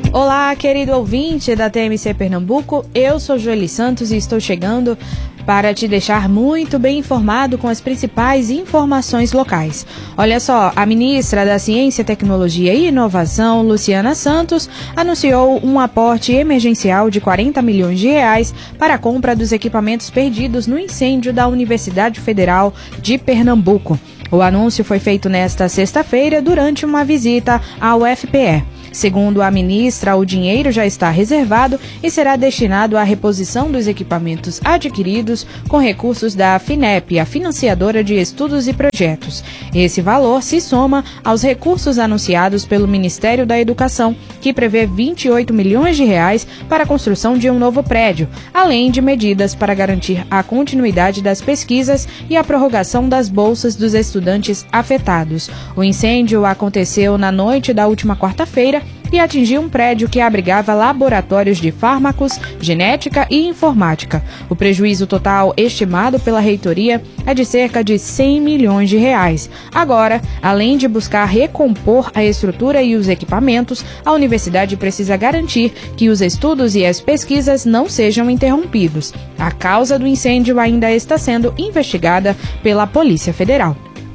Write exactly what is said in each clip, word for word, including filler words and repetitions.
Olá, querido ouvinte da T M C Pernambuco, eu sou Joeli Santos e estou chegando para te deixar muito bem informado com as principais informações locais. Olha só, a ministra da Ciência, Tecnologia e Inovação, Luciana Santos, anunciou um aporte emergencial de quarenta milhões de reais para a compra dos equipamentos perdidos no incêndio da Universidade Federal de Pernambuco. O anúncio foi feito nesta sexta-feira durante uma visita ao U F P E. Segundo a ministra, o dinheiro já está reservado e será destinado à reposição dos equipamentos adquiridos com recursos da FINEP, a financiadora de estudos e projetos. Esse valor se soma aos recursos anunciados pelo Ministério da Educação, que prevê vinte e oito milhões de reais para a construção de um novo prédio, além de medidas para garantir a continuidade das pesquisas e a prorrogação das bolsas dos estudantes afetados. O incêndio aconteceu na noite da última quarta-feira e atingiu um prédio que abrigava laboratórios de fármacos, genética e informática. O prejuízo total estimado pela reitoria é de cerca de cem milhões de reais. Agora, além de buscar recompor a estrutura e os equipamentos, a universidade precisa garantir que os estudos e as pesquisas não sejam interrompidos. A causa do incêndio ainda está sendo investigada pela Polícia Federal.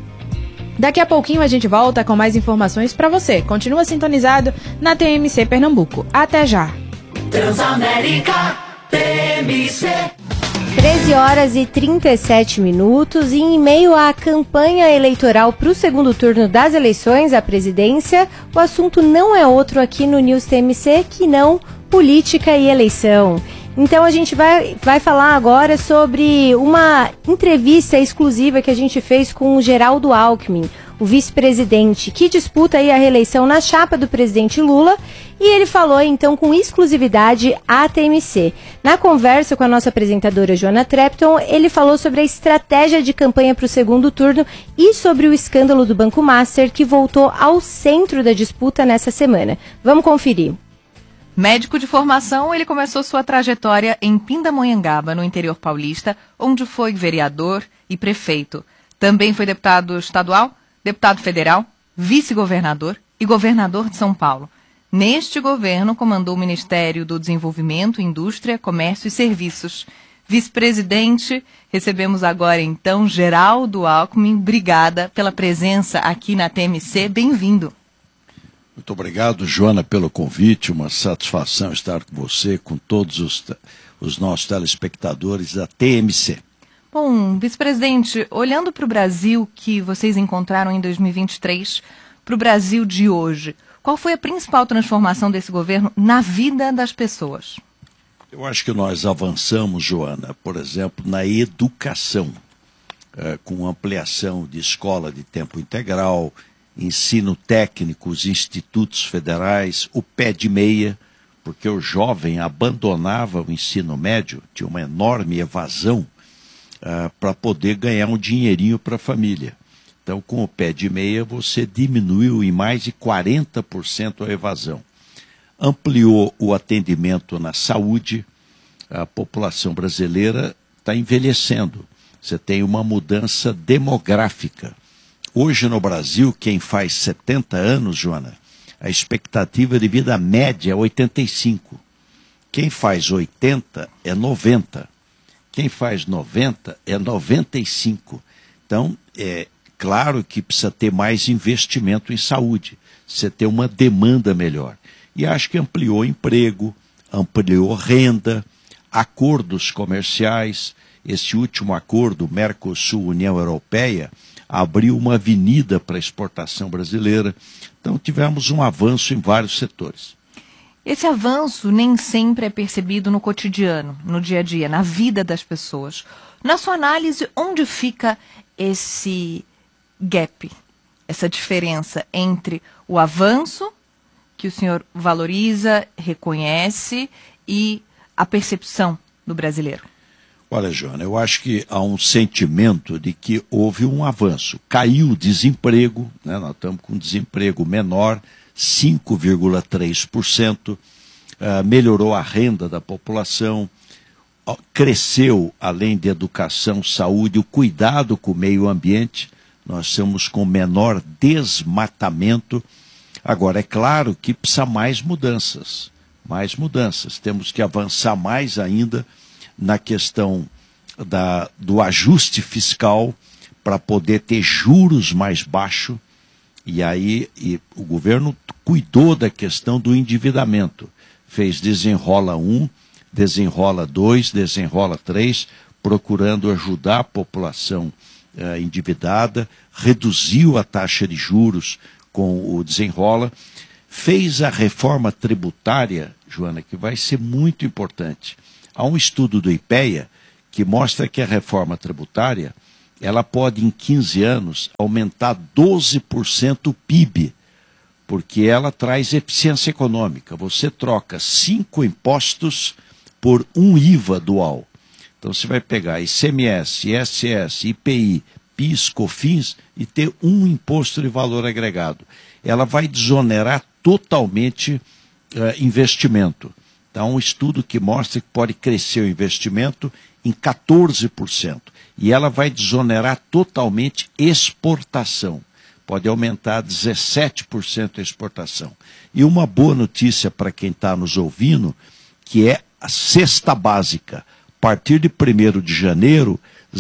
Daqui a pouquinho a gente volta com mais informações para você. Continua sintonizado na T M C Pernambuco. Até já! Transamérica T M C. treze horas e trinta e sete minutos e em meio à campanha eleitoral para o segundo turno das eleições à presidência, o assunto não é outro aqui no News T M C que não política e eleição. Então a gente vai, vai falar agora sobre uma entrevista exclusiva que a gente fez com o Geraldo Alckmin, o vice-presidente, que disputa aí a reeleição na chapa do presidente Lula, e ele falou então com exclusividade à T M C. Na conversa com a nossa apresentadora Joana Trepton, ele falou sobre a estratégia de campanha para o segundo turno e sobre o escândalo do Banco Master, que voltou ao centro da disputa nessa semana. Vamos conferir. Médico de formação, ele começou sua trajetória em Pindamonhangaba, no interior paulista, onde foi vereador e prefeito. Também foi deputado estadual, deputado federal, vice-governador e governador de São Paulo. Neste governo, comandou o Ministério do Desenvolvimento, Indústria, Comércio e Serviços. Vice-presidente, recebemos agora então Geraldo Alckmin. Obrigada pela presença aqui na T M C. Bem-vindo. Muito obrigado, Joana, pelo convite. Uma satisfação estar com você, com todos os, os nossos telespectadores da T M C. Bom, vice-presidente, olhando para o Brasil que vocês encontraram em dois mil e vinte e três, para o Brasil de hoje, qual foi a principal transformação desse governo na vida das pessoas? Eu acho que nós avançamos, Joana, por exemplo, na educação, é, com ampliação de escola de tempo integral, ensino técnico, os institutos federais, o pé de meia, porque o jovem abandonava o ensino médio, tinha uma enorme evasão uh, para poder ganhar um dinheirinho para a família. Então, com o pé de meia, você diminuiu em mais de quarenta por cento a evasão. Ampliou o atendimento na saúde, a população brasileira está envelhecendo. Você tem uma mudança demográfica. Hoje no Brasil, quem faz setenta anos, Joana, a expectativa de vida média é oitenta e cinco. Quem faz oitenta é noventa. Quem faz noventa é noventa e cinco. Então, é claro que precisa ter mais investimento em saúde, você ter uma demanda melhor. E acho que ampliou emprego, ampliou renda, acordos comerciais. Esse último acordo, Mercosul-União Europeia, abriu uma avenida para a exportação brasileira. Então tivemos um avanço em vários setores. Esse avanço nem sempre é percebido no cotidiano, no dia a dia, na vida das pessoas. Na sua análise, onde fica esse gap, essa diferença entre o avanço que o senhor valoriza, reconhece, e a percepção do brasileiro? Olha, Joana, eu acho que há um sentimento de que houve um avanço. Caiu o desemprego, né? Nós estamos com um desemprego menor, cinco vírgula três por cento, uh, melhorou a renda da população, uh, cresceu, além de educação, saúde, o cuidado com o meio ambiente. Nós estamos com menor desmatamento, Agora, é claro que precisa mais mudanças, mais mudanças. Temos que avançar mais ainda na questão da, do ajuste fiscal para poder ter juros mais baixos. E aí e o governo cuidou da questão do endividamento. Fez desenrola um, desenrola dois, desenrola três, procurando ajudar a população uh, endividada, reduziu a taxa de juros com o desenrola, fez a reforma tributária, Joana, que vai ser muito importante. Há um estudo do IPEA que mostra que a reforma tributária ela pode, em quinze anos, aumentar doze por cento o P I B, porque ela traz eficiência econômica. Você troca cinco impostos por um I V A dual. Então você vai pegar I C M S, I S S, I P I, PIS, COFINS e ter um imposto de valor agregado. Ela vai desonerar totalmente uh, investimento. Então, um estudo que mostra que pode crescer o investimento em quatorze por cento. E ela vai desonerar totalmente exportação. Pode aumentar dezessete por cento a exportação. E uma boa notícia para quem está nos ouvindo, que é a cesta básica. A partir de primeiro de janeiro,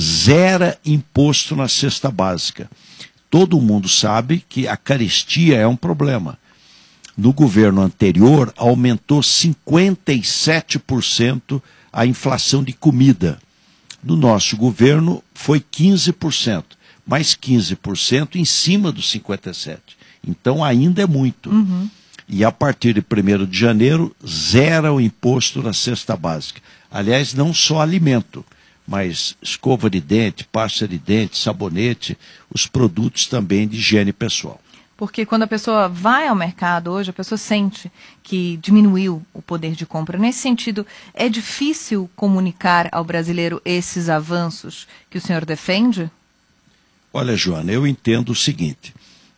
zera imposto na cesta básica. Todo mundo sabe que a carestia é um problema. No governo anterior, aumentou cinquenta e sete por cento a inflação de comida. No nosso governo, foi quinze por cento, mais quinze por cento em cima dos cinquenta e sete por cento. Então, ainda é muito. Uhum. E a partir de primeiro de janeiro, zera o imposto na cesta básica. Aliás, não só alimento, mas escova de dente, pasta de dente, sabonete, os produtos também de higiene pessoal. Porque quando a pessoa vai ao mercado hoje, a pessoa sente que diminuiu o poder de compra. Nesse sentido, é difícil comunicar ao brasileiro esses avanços que o senhor defende? Olha, Joana, eu entendo o seguinte,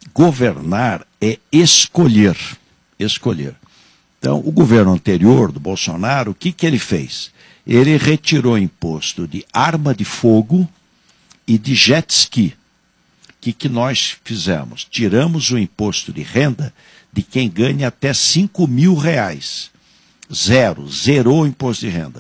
governar é escolher, escolher. Então, o governo anterior do Bolsonaro, o que, que ele fez? Ele retirou imposto de arma de fogo e de jet ski. O que, que nós fizemos? Tiramos o imposto de renda de quem ganha até cinco mil reais. Zero, zerou o imposto de renda.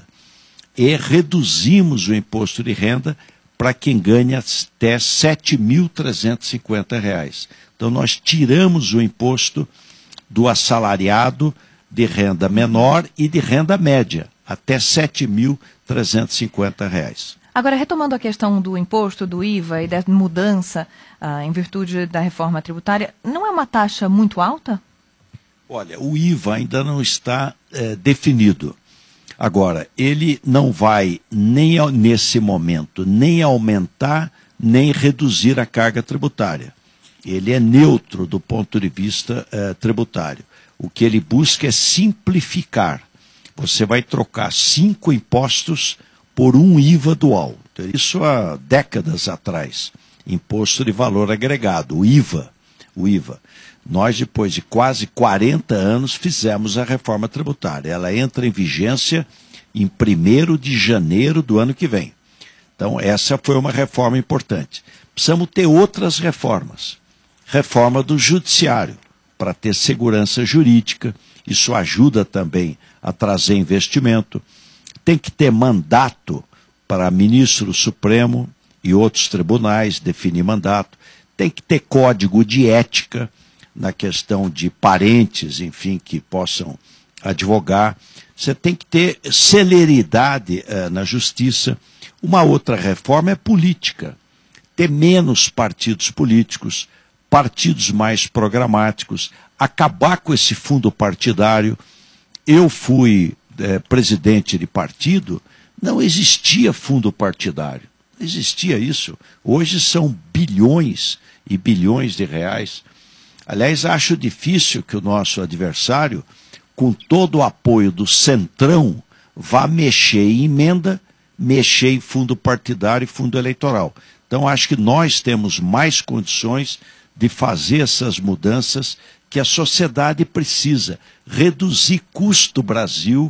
E reduzimos o imposto de renda para quem ganha até sete mil trezentos e cinquenta reais. Então nós tiramos o imposto do assalariado de renda menor e de renda média, até sete mil trezentos e cinquenta reais. Agora, retomando a questão do imposto, do I V A e da mudança ah, em virtude da reforma tributária, não é uma taxa muito alta? Olha, o I V A ainda não está é, definido. Agora, ele não vai, nem nesse momento, nem aumentar, nem reduzir a carga tributária. Ele é neutro do ponto de vista é, tributário. O que ele busca é simplificar. Você vai trocar cinco impostos por um I V A dual. Isso há décadas atrás. Imposto de valor agregado, o I V A. O I V A. Nós, depois de quase quarenta anos, fizemos a reforma tributária. Ela entra em vigência em primeiro de janeiro do ano que vem. Então, essa foi uma reforma importante. Precisamos ter outras reformas. Reforma do judiciário, para ter segurança jurídica. Isso ajuda também a trazer investimento. Tem que ter mandato para ministro Supremo e outros tribunais definir mandato. Tem que ter código de ética na questão de parentes, enfim, que possam advogar. Você tem que ter celeridade eh, na justiça. Uma outra reforma é política. Ter menos partidos políticos, partidos mais programáticos, acabar com esse fundo partidário. Eu fui é, presidente de partido, não existia fundo partidário. Não existia isso. Hoje são bilhões e bilhões de reais. Aliás, acho difícil que o nosso adversário, com todo o apoio do Centrão, vá mexer em emenda, mexer em fundo partidário e fundo eleitoral. Então, acho que nós temos mais condições de fazer essas mudanças que a sociedade precisa. Reduzir custo Brasil,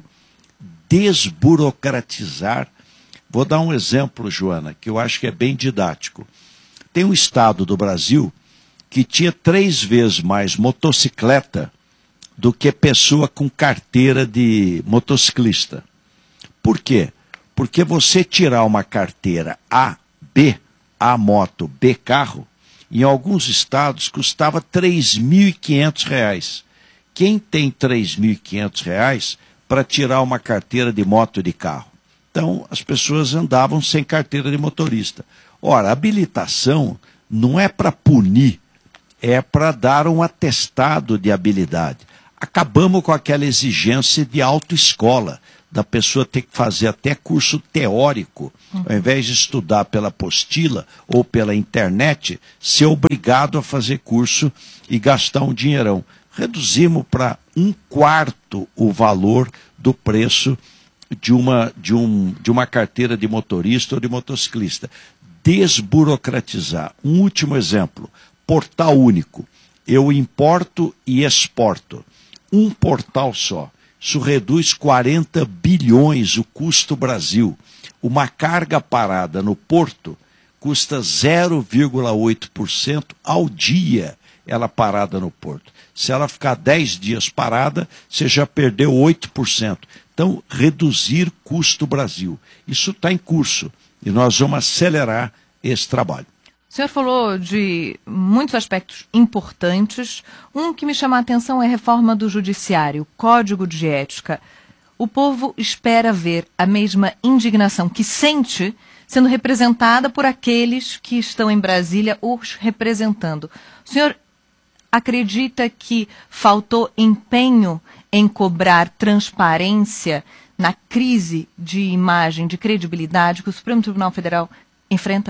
desburocratizar. Vou dar um exemplo, Joana, que eu acho que é bem didático. Tem um estado do Brasil que tinha três vezes mais motocicleta do que pessoa com carteira de motociclista. Por quê? Porque você tirar uma carteira A, B, A moto, B carro, em alguns estados custava três mil e quinhentos reais. Quem tem três mil e quinhentos reais para tirar uma carteira de moto e de carro? Então, as pessoas andavam sem carteira de motorista. Ora, a habilitação não é para punir, é para dar um atestado de habilidade. Acabamos com aquela exigência de autoescola, da pessoa ter que fazer até curso teórico, ao invés de estudar pela apostila ou pela internet, ser obrigado a fazer curso e gastar um dinheirão. Reduzimos para um quarto o valor do preço de uma, de, um, de uma carteira de motorista ou de motociclista. Desburocratizar. Um último exemplo, portal único. Eu importo e exporto. Um portal só. Isso reduz quarenta bilhões o custo Brasil. Uma carga parada no porto custa zero vírgula oito por cento ao dia, ela parada no porto. Se ela ficar dez dias parada, você já perdeu oito por cento. Então, reduzir custo Brasil. Isso está em curso e nós vamos acelerar esse trabalho. O senhor falou de muitos aspectos importantes. Um que me chama a atenção é a reforma do judiciário, Código de Ética. O povo espera ver a mesma indignação que sente sendo representada por aqueles que estão em Brasília os representando. O senhor acredita que faltou empenho em cobrar transparência na crise de imagem, de credibilidade que o Supremo Tribunal Federal enfrenta?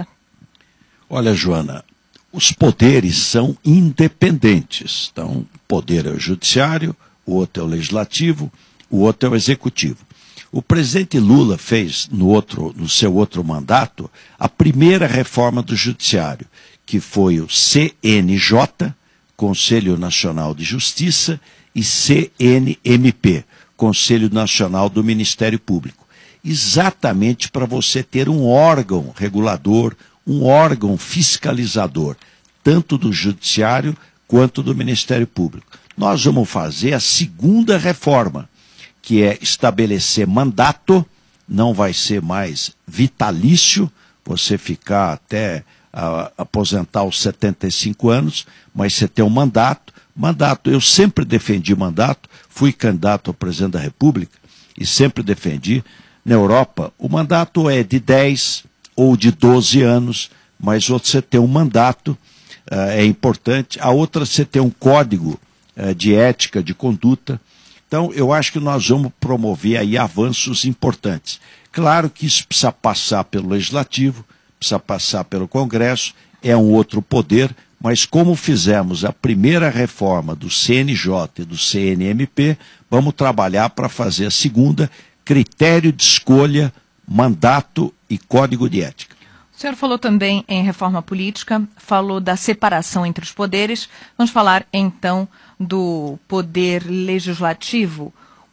Olha, Joana, os poderes são independentes. Então, o poder é o judiciário, o outro é o legislativo, o outro é o executivo. O presidente Lula fez, no, outro, no seu outro mandato, a primeira reforma do judiciário, que foi o C N J, Conselho Nacional de Justiça, e C N M P, Conselho Nacional do Ministério Público. Exatamente para você ter um órgão regulador, um órgão fiscalizador, tanto do Judiciário quanto do Ministério Público. Nós vamos fazer a segunda reforma, que é estabelecer mandato, não vai ser mais vitalício, você ficar até a, aposentar aos setenta e cinco anos, mas você tem um mandato. Mandato, eu sempre defendi mandato, fui candidato ao presidente da República e sempre defendi. Na Europa, o mandato é de dez ou de doze anos, mas outro você tem um mandato, uh, é importante. A outra você tem um código uh, de ética, de conduta. Então, eu acho que nós vamos promover aí avanços importantes. Claro que isso precisa passar pelo Legislativo, precisa passar pelo Congresso, é um outro poder, mas como fizemos a primeira reforma do C N J e do C N M P, vamos trabalhar para fazer a segunda, critério de escolha, mandato e código de ética. O senhor falou também em reforma política, falou da separação entre os poderes. Vamos falar então do poder legislativo.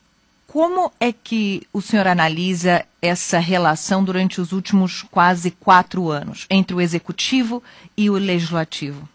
Como é que o senhor analisa essa relação durante os últimos quase quatro anos entre o executivo e o legislativo?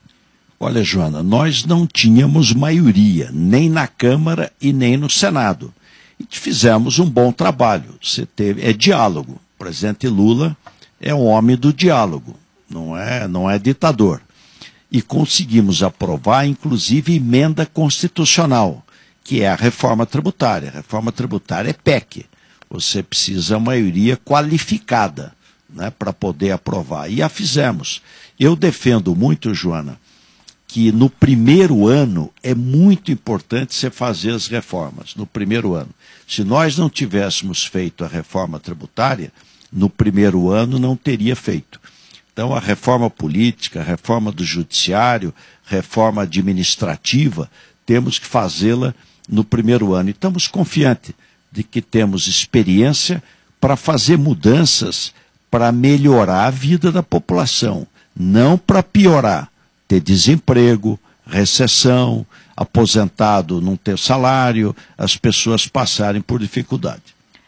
Olha, Joana, nós não tínhamos maioria, nem na Câmara e nem no Senado. E fizemos um bom trabalho. Você teve, é diálogo. O presidente Lula é um homem do diálogo, não é, não é ditador. E conseguimos aprovar, inclusive, emenda constitucional, que é a reforma tributária. A reforma tributária é P E C. Você precisa de maioria qualificada, né, para poder aprovar. E a fizemos. Eu defendo muito, Joana, que no primeiro ano é muito importante você fazer as reformas, no primeiro ano. Se nós não tivéssemos feito a reforma tributária, no primeiro ano não teria feito. Então a reforma política, a reforma do judiciário, reforma administrativa, temos que fazê-la no primeiro ano. E estamos confiantes de que temos experiência para fazer mudanças para melhorar a vida da população, não para piorar. Ter desemprego, recessão, aposentado não ter salário, as pessoas passarem por dificuldade.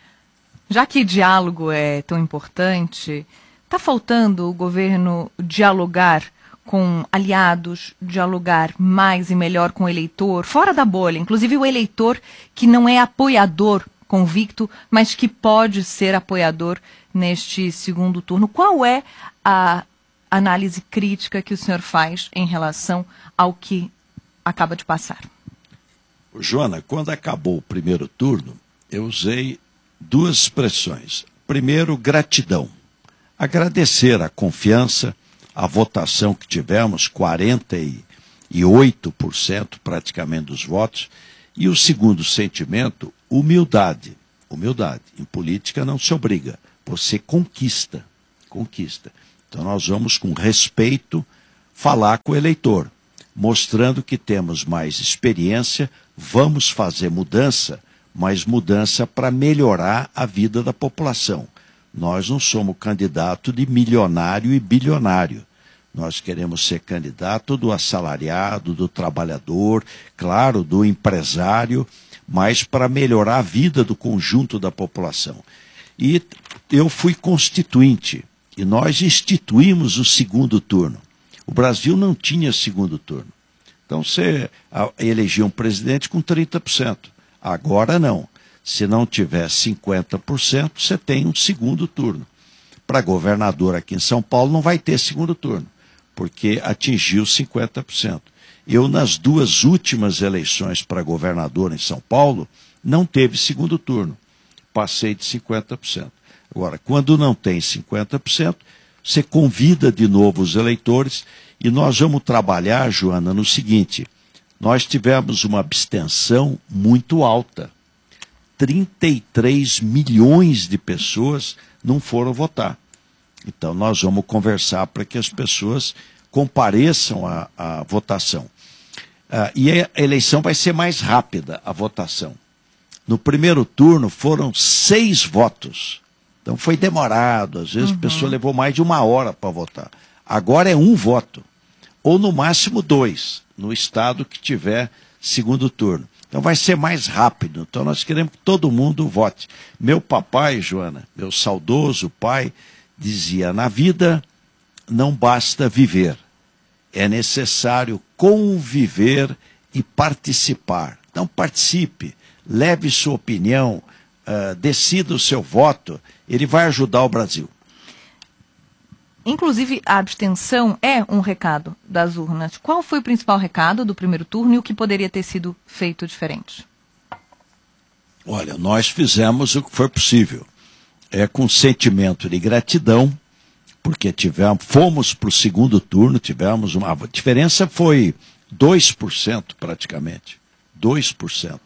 Já que diálogo é tão importante, está faltando o governo dialogar com aliados, dialogar mais e melhor com o eleitor, fora da bolha, inclusive o eleitor que não é apoiador convicto, mas que pode ser apoiador neste segundo turno. Qual é a análise crítica que o senhor faz em relação ao que acaba de passar? Joana, quando acabou o primeiro turno, eu usei duas expressões. Primeiro, gratidão. Agradecer a confiança, a votação que tivemos, quarenta e oito por cento praticamente dos votos. E o segundo sentimento, humildade. Humildade. Em política não se obriga, você conquista. Conquista. Então nós vamos com respeito falar com o eleitor, mostrando que temos mais experiência, vamos fazer mudança, mas mudança para melhorar a vida da população. Nós não somos candidato de milionário e bilionário. Nós queremos ser candidato do assalariado, do trabalhador, claro, do empresário, mas para melhorar a vida do conjunto da população. E eu fui constituinte, e nós instituímos o segundo turno. O Brasil não tinha segundo turno. Então você elegia um presidente com trinta por cento. Agora não. Se não tiver cinquenta por cento, você tem um segundo turno. Para governador aqui em São Paulo não vai ter segundo turno, porque atingiu cinquenta por cento. Eu, nas duas últimas eleições para governador em São Paulo, não teve segundo turno. Passei de cinquenta por cento. Agora, quando não tem cinquenta por cento, você convida de novo os eleitores e nós vamos trabalhar, Joana, no seguinte: nós tivemos uma abstenção muito alta. trinta e três milhões de pessoas não foram votar. Então, nós vamos conversar para que as pessoas compareçam à, à votação. Ah, e a eleição vai ser mais rápida, a votação. No primeiro turno foram seis votos. Então foi demorado, às vezes uhum. a pessoa levou mais de uma hora para votar. Agora é um voto, ou no máximo dois, no estado que tiver segundo turno. Então vai ser mais rápido. Então nós queremos que todo mundo vote. Meu papai, Joana, meu saudoso pai, dizia: na vida não basta viver, é necessário conviver e participar. Então participe, leve sua opinião, uh, decida o seu voto, ele vai ajudar o Brasil. Inclusive, a abstenção é um recado das urnas. Qual foi o principal recado do primeiro turno e o que poderia ter sido feito diferente? Olha, nós fizemos o que foi possível. É com sentimento de gratidão, porque tivemos, fomos para o segundo turno, tivemos uma... A diferença foi dois por cento praticamente. dois por cento.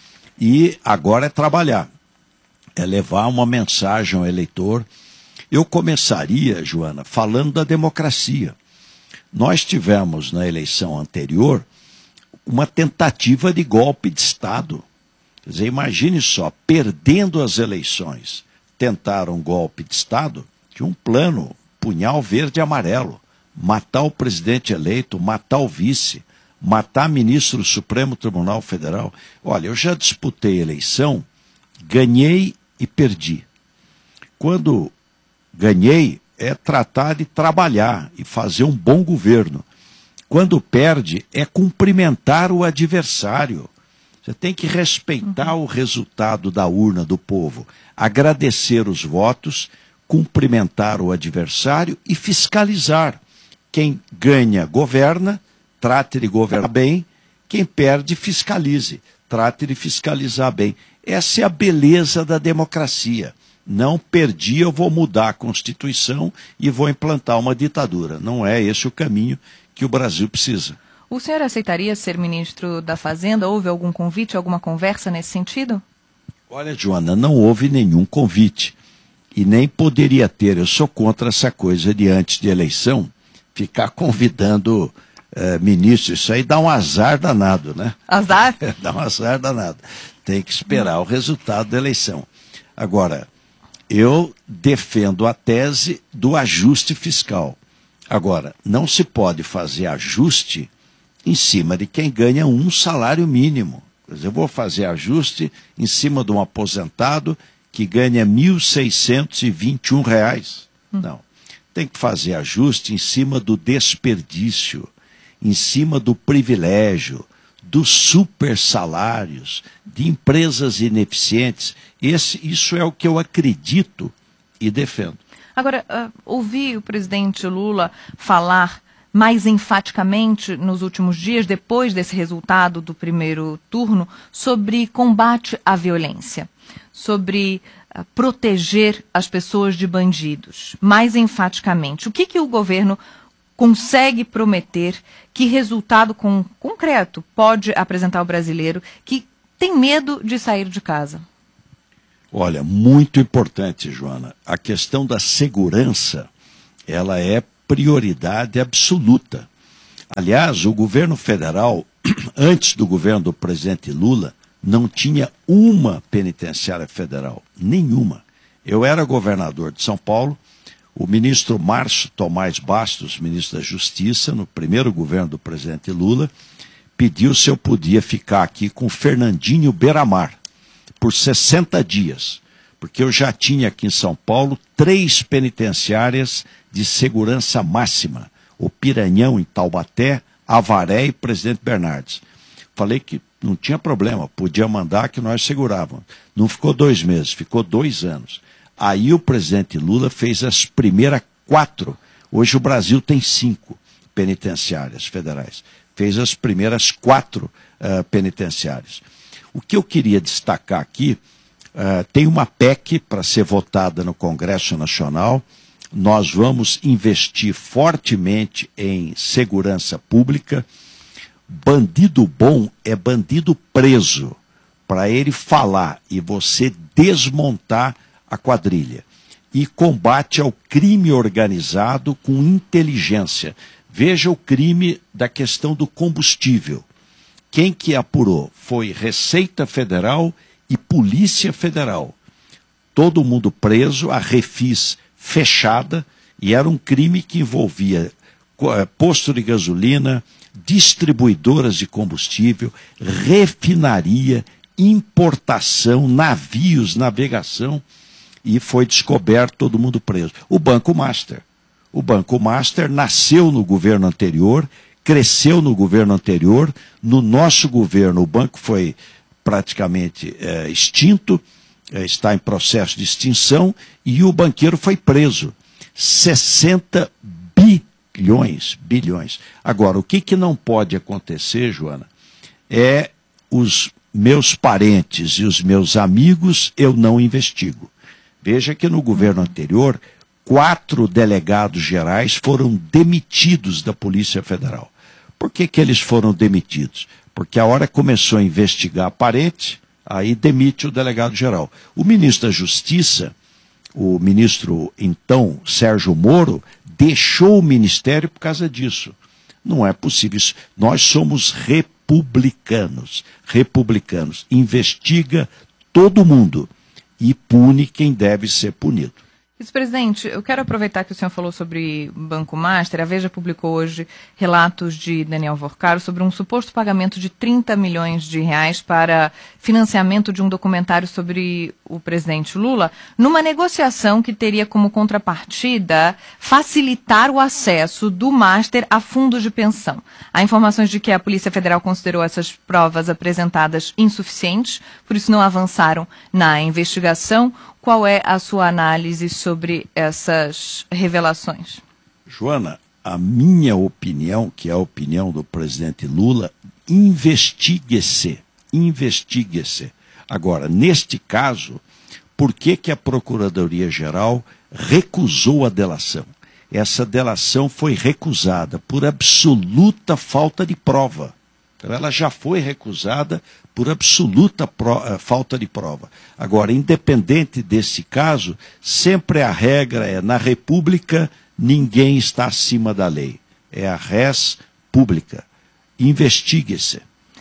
E agora é trabalhar. É levar uma mensagem ao eleitor. Eu começaria, Joana, falando da democracia. Nós tivemos na eleição anterior uma tentativa de golpe de Estado. Quer dizer, imagine só, perdendo as eleições, tentaram um golpe de Estado, tinha um plano, punhal verde e amarelo, matar o presidente eleito, matar o vice, matar ministro do Supremo Tribunal Federal. Olha, eu já disputei eleição, ganhei e perdi. Quando ganhei, é tratar de trabalhar e fazer um bom governo. Quando perde, é cumprimentar o adversário. Você tem que respeitar uhum. o resultado da urna do povo, agradecer os votos, cumprimentar o adversário e fiscalizar. Quem ganha, governa, trate de governar bem. Quem perde, fiscalize, trate de fiscalizar bem. Essa é a beleza da democracia. Não perdi, eu vou mudar a Constituição e vou implantar uma ditadura. Não é esse o caminho que o Brasil precisa. O senhor aceitaria ser ministro da Fazenda? Houve algum convite, alguma conversa nesse sentido? Olha, Joana, não houve nenhum convite. E nem poderia ter. Eu sou contra essa coisa de antes de eleição ficar convidando uh, ministros. Isso aí dá um azar danado, né? Azar? Dá um azar danado. Tem que esperar o resultado da eleição. Agora, eu defendo a tese do ajuste fiscal. Agora, não se pode fazer ajuste em cima de quem ganha um salário mínimo. Quer dizer, eu vou fazer ajuste em cima de um aposentado que ganha mil seiscentos e vinte e um reais. Hum. Não. tem que fazer ajuste em cima do desperdício, em cima do privilégio, dos super salários, de empresas ineficientes. Esse, isso é o que eu acredito e defendo. Agora, uh, ouvi o presidente Lula falar mais enfaticamente nos últimos dias, depois desse resultado do primeiro turno, sobre combate à violência, sobre uh, proteger as pessoas de bandidos, mais enfaticamente. O que, que o governo consegue prometer, que resultado com, concreto pode apresentar ao brasileiro que tem medo de sair de casa? Olha, muito importante, Joana. A questão da segurança, ela é prioridade absoluta. Aliás, o governo federal, antes do governo do presidente Lula, não tinha uma penitenciária federal, nenhuma. Eu era governador de São Paulo, o ministro Márcio Tomás Bastos, ministro da Justiça, no primeiro governo do presidente Lula, pediu se eu podia ficar aqui com Fernandinho Beiramar por sessenta dias, porque eu já tinha aqui em São Paulo três penitenciárias de segurança máxima, o Piranhão em Taubaté, Avaré e Presidente Bernardes. Falei que não tinha problema, podia mandar que nós segurávamos. Não ficou dois meses, ficou dois anos. Aí o presidente Lula fez as primeiras quatro. Hoje o Brasil tem cinco penitenciárias federais. Fez as primeiras quatro uh, penitenciárias. O que eu queria destacar aqui, uh, tem uma P E C para ser votada no Congresso Nacional. Nós vamos investir fortemente em segurança pública. Bandido bom é bandido preso, para ele falar e você desmontar a quadrilha. E combate ao crime organizado com inteligência. Veja o crime da questão do combustível. Quem que apurou? Foi Receita Federal e Polícia Federal. Todo mundo preso, a Refis fechada, e era um crime que envolvia posto de gasolina, distribuidoras de combustível, refinaria, importação, navios, navegação, e foi descoberto, todo mundo preso. O Banco Master. O Banco Master nasceu no governo anterior, cresceu no governo anterior, no nosso governo o banco foi praticamente é, extinto, é, está em processo de extinção, e o banqueiro foi preso. sessenta bilhões, bilhões. Agora, o que, que não pode acontecer, Joana, é os meus parentes e os meus amigos eu não investigo. Veja que no governo anterior, quatro delegados gerais foram demitidos da Polícia Federal. Por que que eles foram demitidos? Porque a hora começou a investigar parente, aí demite o delegado geral. O ministro da Justiça, o ministro então Sérgio Moro, deixou o ministério por causa disso. Não é possível isso. Nós somos republicanos. Republicanos. Investiga todo mundo e pune quem deve ser punido. Vice-presidente, eu quero aproveitar que o senhor falou sobre Banco Master. A Veja publicou hoje relatos de Daniel Vorcaro sobre um suposto pagamento de trinta milhões de reais para financiamento de um documentário sobre o presidente Lula, numa negociação que teria como contrapartida facilitar o acesso do Master a fundos de pensão. Há informações de que a Polícia Federal considerou essas provas apresentadas insuficientes, por isso não avançaram na investigação. Qual é a sua análise sobre essas revelações? Joana, a minha opinião, que é a opinião do presidente Lula, investigue-se, investigue-se. Agora, neste caso, por que que a Procuradoria-Geral recusou a delação? Essa delação foi recusada por absoluta falta de prova. Então, ela já foi recusada por absoluta pro, uh, falta de prova. Agora, independente desse caso, sempre a regra é, na República, ninguém está acima da lei. É a res pública. Investigue-se.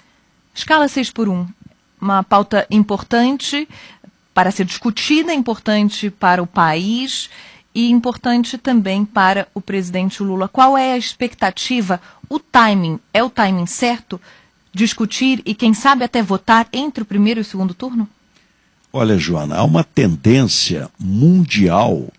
Escala seis por um. Uma pauta importante para ser discutida, importante para o país e importante também para o presidente Lula. Qual é a expectativa? O timing, é o timing certo? Discutir e, quem sabe, até votar entre o primeiro e o segundo turno? Olha, Joana, há uma tendência mundial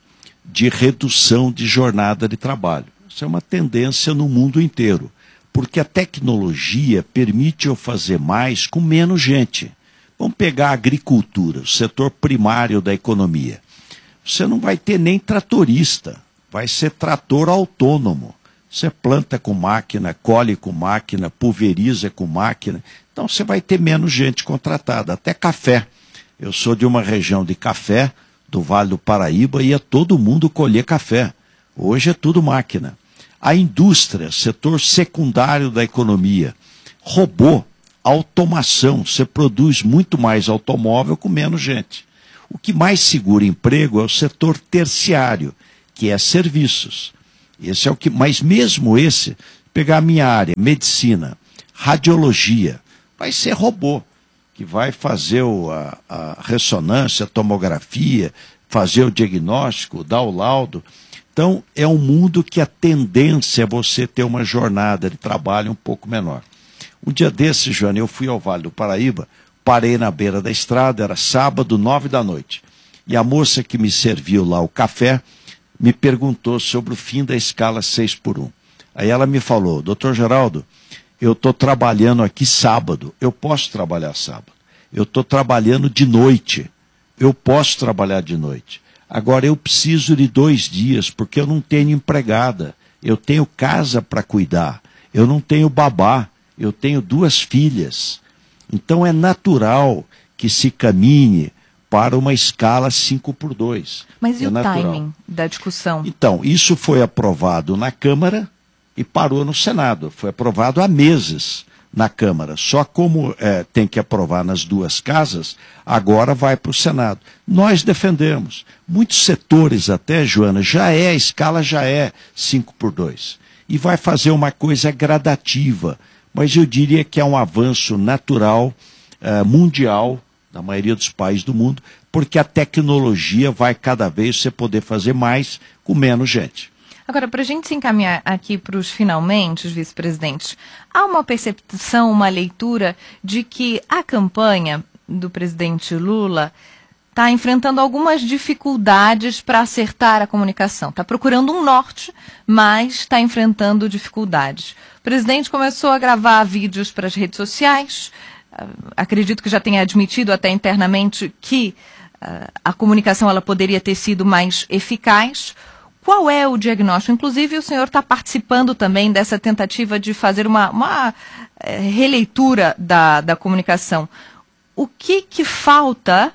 de redução de jornada de trabalho. Isso é uma tendência no mundo inteiro, porque a tecnologia permite eu fazer mais com menos gente. Vamos pegar a agricultura, o setor primário da economia. Você não vai ter nem tratorista, vai ser trator autônomo. Você planta com máquina, colhe com máquina, pulveriza com máquina. Então você vai ter menos gente contratada, até café. Eu sou de uma região de café, do Vale do Paraíba, ia todo mundo colher café. Hoje é tudo máquina. A indústria, setor secundário da economia, robô, automação, você produz muito mais automóvel com menos gente. O que mais segura emprego é o setor terciário, que é serviços. Esse é o que, mas mesmo esse, pegar a minha área, medicina, radiologia, vai ser robô, que vai fazer o, a, a ressonância, a tomografia, fazer o diagnóstico, dar o laudo. Então, é um mundo que a tendência é você ter uma jornada de trabalho um pouco menor. Um dia desses, Joana, eu fui ao Vale do Paraíba, parei na beira da estrada, era sábado, nove da noite. E a moça que me serviu lá o café me perguntou sobre o fim da escala seis por um. Aí ela me falou, doutor Geraldo, eu estou trabalhando aqui sábado, eu posso trabalhar sábado. Eu estou trabalhando de noite, eu posso trabalhar de noite. Agora eu preciso de dois dias, porque eu não tenho empregada, eu tenho casa para cuidar, eu não tenho babá, eu tenho duas filhas. Então é natural que se caminhe para uma escala cinco por dois. Mas e é o natural. timing da discussão? Então, isso foi aprovado na Câmara e parou no Senado. Foi aprovado há meses na Câmara. Só como é, tem que aprovar nas duas casas, agora vai para o Senado. Nós defendemos. Muitos setores até, Joana, já é, a escala já é cinco por dois. E vai fazer uma coisa gradativa. Mas eu diria que é um avanço natural, uh, mundial, na maioria dos países do mundo, porque a tecnologia vai cada vez você poder fazer mais com menos gente. Agora, para a gente se encaminhar aqui para os finalmente, os vice-presidentes, há uma percepção, uma leitura de que a campanha do presidente Lula está enfrentando algumas dificuldades para acertar a comunicação. Está procurando um norte, mas está enfrentando dificuldades. O presidente começou a gravar vídeos para as redes sociais. Acredito que já tenha admitido até internamente que uh, a comunicação ela poderia ter sido mais eficaz. Qual é o diagnóstico? Inclusive, o senhor está participando também dessa tentativa de fazer uma, uma uh, releitura da, da comunicação. O que, que falta,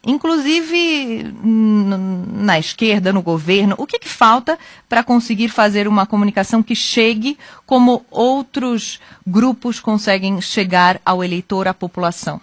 inclusive na esquerda, no governo, o que, que falta para conseguir fazer uma comunicação que chegue como outros grupos conseguem chegar ao eleitor, à população?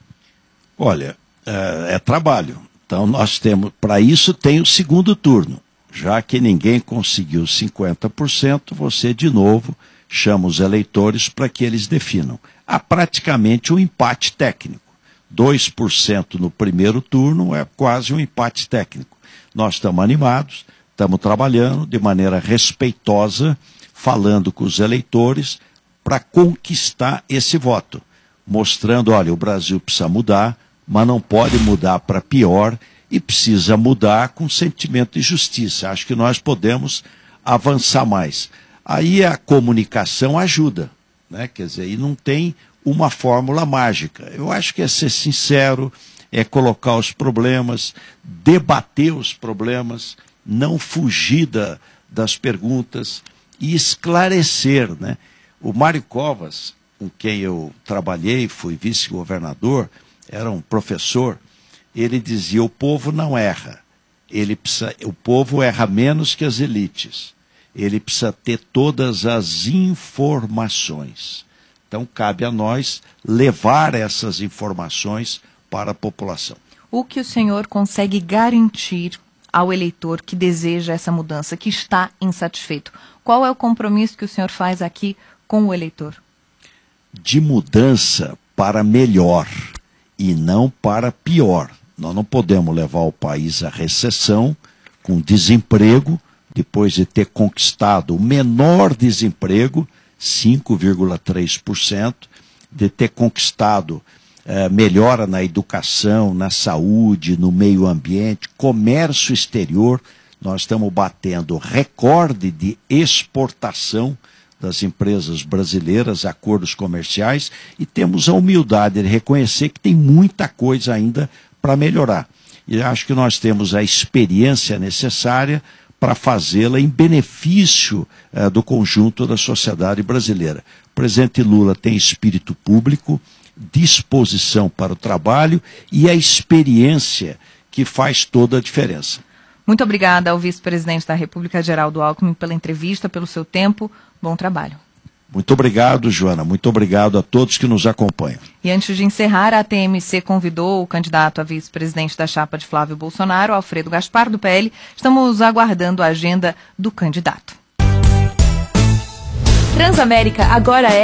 Olha, é, é trabalho. Então nós temos, para isso tem o segundo turno. Já que ninguém conseguiu cinquenta por cento, você de novo chama os eleitores para que eles definam. Há praticamente um empate técnico. dois por cento no primeiro turno é quase um empate técnico. Nós estamos animados, estamos trabalhando de maneira respeitosa, falando com os eleitores para conquistar esse voto, mostrando, olha, o Brasil precisa mudar, mas não pode mudar para pior e precisa mudar com sentimento de justiça. Acho que nós podemos avançar mais. Aí a comunicação ajuda, né? Quer dizer, e não tem uma fórmula mágica. Eu acho que é ser sincero, é colocar os problemas, debater os problemas, não fugir da, das perguntas e esclarecer, né? O Mário Covas, com quem eu trabalhei, fui vice-governador, era um professor, ele dizia, o povo não erra, ele precisa, o povo erra menos que as elites, ele precisa ter todas as informações. Então, cabe a nós levar essas informações para a população. O que o senhor consegue garantir ao eleitor que deseja essa mudança, que está insatisfeito? Qual é o compromisso que o senhor faz aqui com o eleitor? De mudança para melhor e não para pior. Nós não podemos levar o país à recessão, com desemprego, depois de ter conquistado o menor desemprego, cinco vírgula três por cento, de ter conquistado eh, melhora na educação, na saúde, no meio ambiente, comércio exterior. Nós estamos batendo recorde de exportação das empresas brasileiras, acordos comerciais, e temos a humildade de reconhecer que tem muita coisa ainda para melhorar. E acho que nós temos a experiência necessária para fazê-la em benefício eh, do conjunto da sociedade brasileira. O presidente Lula tem espírito público, disposição para o trabalho e a experiência que faz toda a diferença. Muito obrigada ao vice-presidente da República, Geraldo Alckmin, pela entrevista, pelo seu tempo. Bom trabalho. Muito obrigado, Joana. Muito obrigado a todos que nos acompanham. E antes de encerrar, a T M C convidou o candidato a vice-presidente da chapa de Flávio Bolsonaro, Alfredo Gaspar, do P L. Estamos aguardando a agenda do candidato. Transamérica agora é